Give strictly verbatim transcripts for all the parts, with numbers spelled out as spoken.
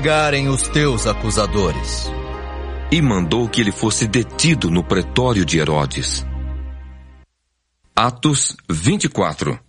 chegarem os teus acusadores. E mandou que ele fosse detido no pretório de Herodes. Atos vinte e quatro.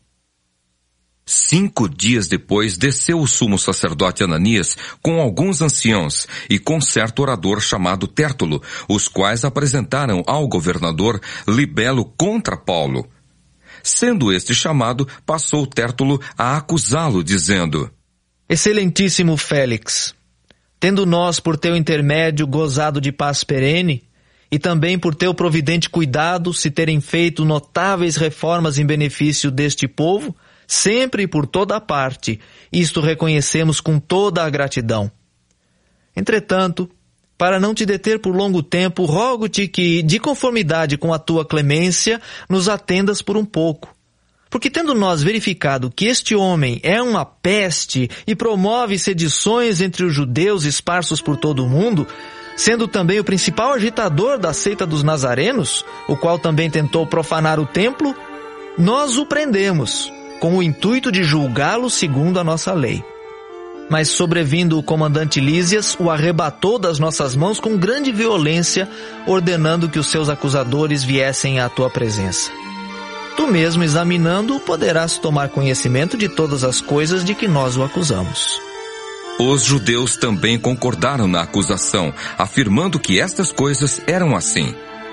Cinco dias depois, desceu o sumo sacerdote Ananias com alguns anciãos e com certo orador chamado Tértulo, os quais apresentaram ao governador libelo contra Paulo. Sendo este chamado, passou Tértulo a acusá-lo, dizendo: Excelentíssimo Félix, tendo nós por teu intermédio gozado de paz perene, e também por teu providente cuidado se terem feito notáveis reformas em benefício deste povo, sempre e por toda a parte, isto reconhecemos com toda a gratidão. Entretanto, para não te deter por longo tempo, rogo-te que, de conformidade com a tua clemência, nos atendas por um pouco. Porque tendo nós verificado que este homem é uma peste e promove sedições entre os judeus esparsos por todo o mundo, sendo também o principal agitador da seita dos nazarenos, o qual também tentou profanar o templo, nós o prendemos, com o intuito de julgá-lo segundo a nossa lei. Mas sobrevindo o comandante Lísias, o arrebatou das nossas mãos com grande violência, ordenando que os seus acusadores viessem à tua presença. Tu mesmo, examinando-o, poderás tomar conhecimento de todas as coisas de que nós o acusamos. Os judeus também concordaram na acusação, afirmando que estas coisas eram assim.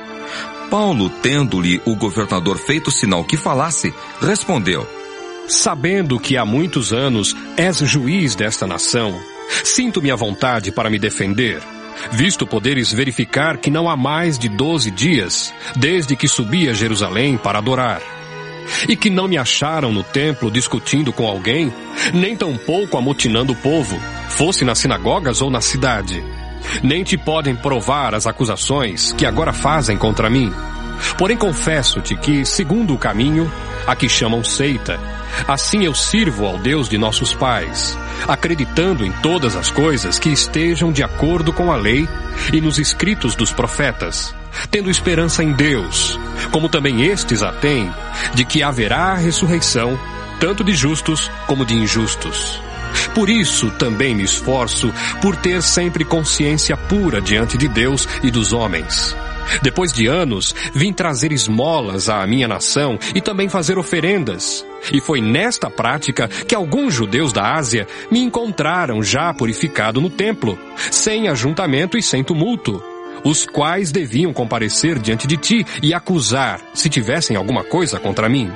Paulo, tendo-lhe o governador feito sinal que falasse, respondeu: Sabendo que há muitos anos és juiz desta nação, sinto-me à vontade para me defender, visto poderes verificar que não há mais de doze dias, desde que subi a Jerusalém para adorar, e que não me acharam no templo discutindo com alguém, nem tampouco amotinando o povo, fosse nas sinagogas ou na cidade. Nem te podem provar as acusações que agora fazem contra mim. Porém confesso-te que, segundo o caminho, a que chamam seita, assim eu sirvo ao Deus de nossos pais, acreditando em todas as coisas que estejam de acordo com a lei e nos escritos dos profetas, tendo esperança em Deus, como também estes a têm, de que haverá a ressurreição, tanto de justos como de injustos. Por isso também me esforço por ter sempre consciência pura diante de Deus e dos homens. Depois de anos, vim trazer esmolas à minha nação e também fazer oferendas. E foi nesta prática que alguns judeus da Ásia me encontraram já purificado no templo, sem ajuntamento e sem tumulto, os quais deviam comparecer diante de ti e acusar, se tivessem alguma coisa contra mim.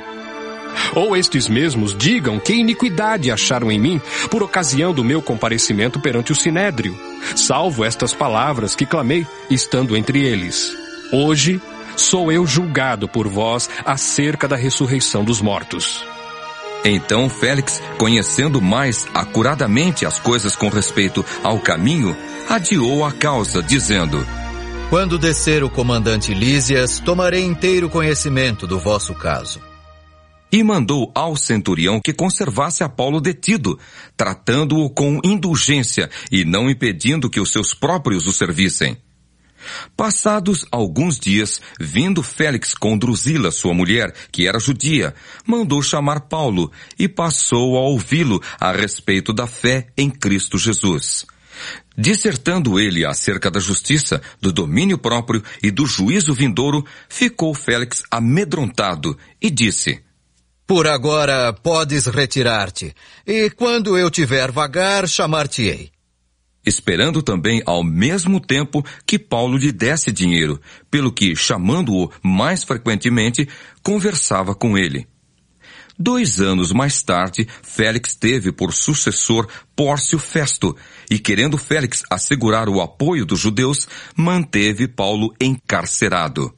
Ou estes mesmos digam que iniquidade acharam em mim por ocasião do meu comparecimento perante o Sinédrio, salvo estas palavras que clamei, estando entre eles: Hoje sou eu julgado por vós acerca da ressurreição dos mortos. Então Félix, conhecendo mais acuradamente as coisas com respeito ao caminho, adiou a causa, dizendo: Quando descer o comandante Lísias, tomarei inteiro conhecimento do vosso caso. E mandou ao centurião que conservasse a Paulo detido, tratando-o com indulgência e não impedindo que os seus próprios o servissem. Passados alguns dias, vindo Félix com Drusila, sua mulher, que era judia, mandou chamar Paulo e passou a ouvi-lo a respeito da fé em Cristo Jesus. Dissertando ele acerca da justiça, do domínio próprio e do juízo vindouro, ficou Félix amedrontado e disse: Por agora podes retirar-te, e quando eu tiver vagar, chamar-te-ei. Esperando também ao mesmo tempo que Paulo lhe desse dinheiro, pelo que, chamando-o mais frequentemente, conversava com ele. Dois anos mais tarde, Félix teve por sucessor Pórcio Festo, e querendo Félix assegurar o apoio dos judeus, manteve Paulo encarcerado.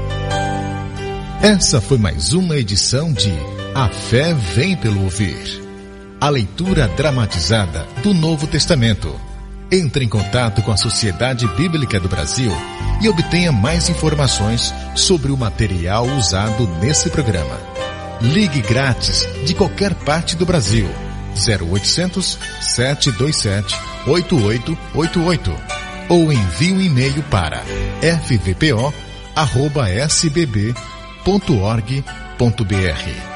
Essa foi mais uma edição de A Fé Vem pelo Ouvir, a leitura dramatizada do Novo Testamento. Entre em contato com a Sociedade Bíblica do Brasil e obtenha mais informações sobre o material usado nesse programa. Ligue grátis de qualquer parte do Brasil. zero oitocentos, sete dois sete, oito oito oito oito ou envie um e-mail para f v p o arroba s b b ponto org ponto b r.